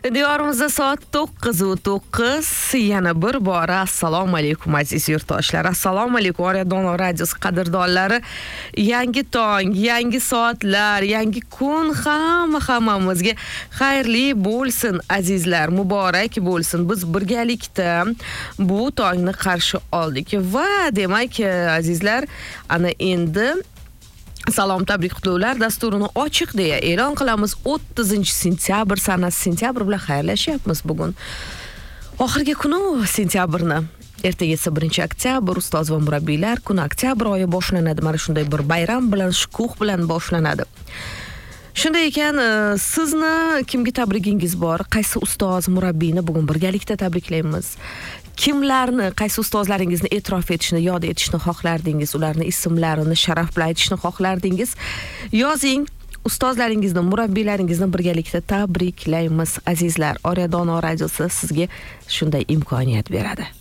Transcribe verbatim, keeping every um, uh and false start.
Diyorimizda soat to'qqiz va to'qqiz. Yana bir bora assalomu alaykum aziz yurtdoshlar. Assalomu alaykum Oryadon radiosi qadrdonlari. Yangi tong, yangi soatlar, yangi kun hamma hammamizga xayrli bo'lsin azizlar, muborak bo'lsin. Biz birgalikda bu tongni qarshi oldik va demak azizlar, ana endi Salom, tabrik, qutluvlar dasturini ochiq deya e'lon qilamiz. o'ttizinchi sentyabr sanasi, sentyabr bilan xayrlashyapmiz bugun. Oxirgi kuni sentyabrni. Ertaga esa birinchi oktyabr, ustoz va murabbiylar kuni, oktyabr oyi boshlanadi. Mana shunday bir bayram bilan, shukuh bilan boshlanadi. Shunday ekan, sizni kimga tabrigingiz bor? Qaysi ustoz, murabbiyni bugun birgalikda tabriklaymiz? Kimlarni, qaysi ustozlaringizni e'tirof etishni, yod etishni xohlardingiz? Ularni ismlarini sharaf bilan aytishni xohlardingiz? Yozing. Ustozlaringizni, murabbiylaringizni birgalikda tabriklaymiz azizlar. Oryadon radiosi sizga shunday imkoniyat beradi.